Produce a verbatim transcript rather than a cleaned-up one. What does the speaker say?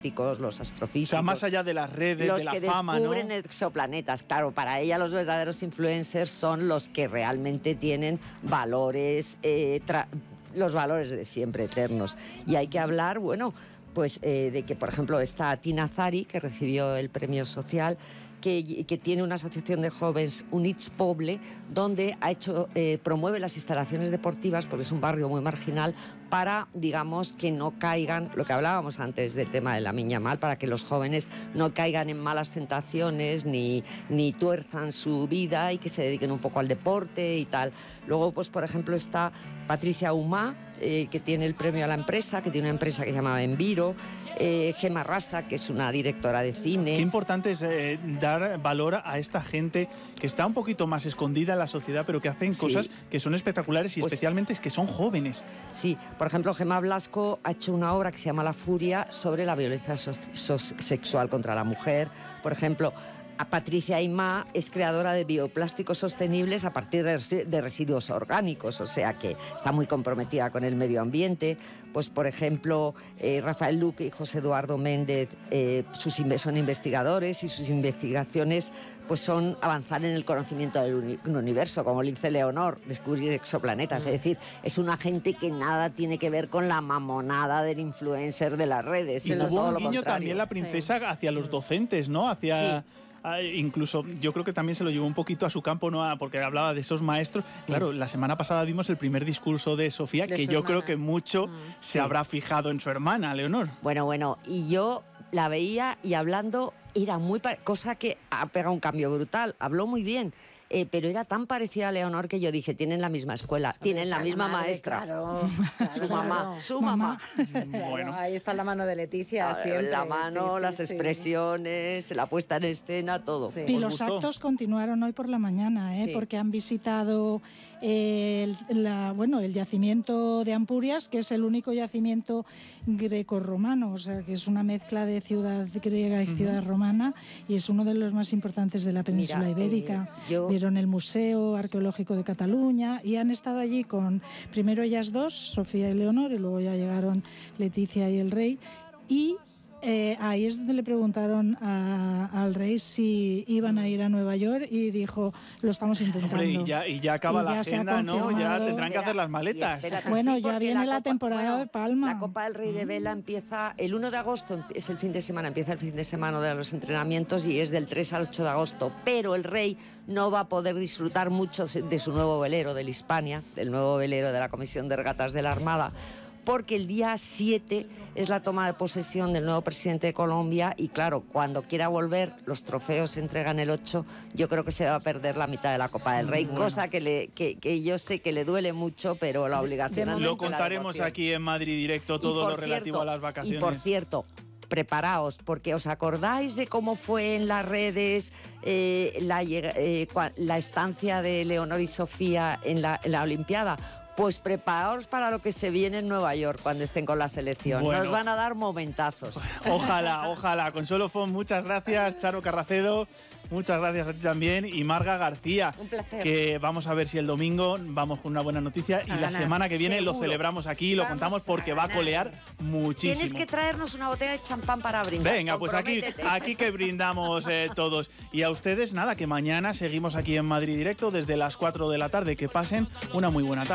los astrofísicos. O sea, más allá de las redes, los de la que fama, descubren ¿no? exoplanetas. Claro, para ella los verdaderos influencers son los que realmente tienen valores, eh, tra- los valores de siempre eternos. Y hay que hablar, bueno, pues eh, de que, por ejemplo, está Tina Zari, que recibió el premio social, que, que tiene una asociación de jóvenes, Units Poble, donde ha hecho, eh, promueve las instalaciones deportivas, porque es un barrio muy marginal, para, digamos, que no caigan, lo que hablábamos antes del tema de la miña mal, para que los jóvenes no caigan en malas tentaciones, ni, ni tuerzan su vida y que se dediquen un poco al deporte y tal. Luego, pues, por ejemplo, está Patricia Humá, eh, que tiene el premio a la empresa, que tiene una empresa que se llama Enviro, eh, Gemma Rasa, que es una directora de cine. Qué importante es eh, dar valor a esta gente que está un poquito más escondida en la sociedad, pero que hacen Sí. cosas que son espectaculares y Pues, especialmente es que son jóvenes. Sí, por ejemplo, Gemma Blasco ha hecho una obra que se llama La Furia sobre la violencia so- so- sexual contra la mujer. Por ejemplo, a Patricia Aymá es creadora de bioplásticos sostenibles a partir de, resi- de residuos orgánicos, o sea que está muy comprometida con el medio ambiente. Pues, por ejemplo, eh, Rafael Luque y José Eduardo Méndez eh, sus inve- son investigadores y sus investigaciones pues son avanzar en el conocimiento del uni- universo, como Lince Leonor, descubrir exoplanetas. Mm. Es decir, es una gente que nada tiene que ver con la mamonada del influencer de las redes, Y sino tuvo todo un lo guiño contrario. también la princesa sí. hacia los docentes, ¿no? Hacia... Sí. Ah, incluso yo creo que también se lo llevó un poquito a su campo, ¿no? Porque hablaba de esos maestros. Claro, la semana pasada vimos el primer discurso de Sofía, de que yo hermana. creo que mucho Mm. se Sí. habrá fijado en su hermana, Leonor. Bueno, bueno, y yo la veía y hablando era muy... pa- cosa que ha pegado un cambio brutal, habló muy bien, eh, pero era tan parecida a Leonor que yo dije, tienen la misma escuela, tienen la Está misma madre, maestra. Claro, claro, Su mamá, claro. su mamá. Claro, Bueno. ahí está la mano de Leticia La- siempre. La mano, sí, sí, las sí. expresiones, la puesta en escena, todo. Sí. Y ¿Os los gustó? actos continuaron hoy por la mañana, ¿eh? Sí. Porque han visitado el, la, bueno, el yacimiento de Ampurias, que es el único yacimiento grecorromano, o sea, que es una mezcla de ciudad griega y ciudad romana, y es uno de los más importantes de la península Mira, ibérica. eh, yo- Vieron el Museo Arqueológico de Cataluña y han estado allí con, primero ellas dos, Sofía y Leonor, y luego ya llegaron Leticia y el rey, y Eh, ahí es donde le preguntaron a, al rey si iban a ir a Nueva York y dijo, lo estamos intentando. Hombre, y ya, y ya acaba Y la ya se ha agenda, ¿no? Ya confirmado. tendrán que hacer las maletas. Y espérate, Bueno, sí, ya porque viene la Copa- temporada bueno, de Palma. La Copa del Rey de Vela empieza el uno de agosto, emp- es el fin de semana, empieza el fin de semana de los entrenamientos y es del tres al ocho de agosto. Pero el rey no va a poder disfrutar mucho de su nuevo velero, del Hispania, del nuevo velero de la Comisión de Regatas de la Armada, porque el día siete es la toma de posesión del nuevo presidente de Colombia y claro, cuando quiera volver, los trofeos se entregan el ocho, yo creo que se va a perder la mitad de la Copa del Rey, Bueno. cosa que, le, que, que yo sé que le duele mucho, pero la obligación de antes Lo que la contaremos devoción. aquí en Madrid Directo, Y todo por lo relativo cierto- a las vacaciones. Y por cierto, preparaos, porque ¿os acordáis de cómo fue en las redes eh, la, llega- eh, cua- la estancia de Leonor y Sofía en la, en la Olimpiada? Pues preparaos para lo que se viene en Nueva York cuando estén con la selección. Bueno. Nos van a dar momentazos. Ojalá, ojalá. Consuelo Font, muchas gracias. Charo Carracedo, muchas gracias a ti también. Y Marga García, Un placer. que vamos a ver si el domingo vamos con una buena noticia. Y A la ganar. semana que viene lo Seguro. celebramos aquí y lo Vamos contamos porque a va a ganar. colear muchísimo. Tienes que traernos una botella de champán para brindar. Venga, pues aquí, comprométete. aquí que brindamos eh, todos. Y a ustedes, nada, que mañana seguimos aquí en Madrid Directo desde las cuatro de la tarde. Que pasen una muy buena tarde.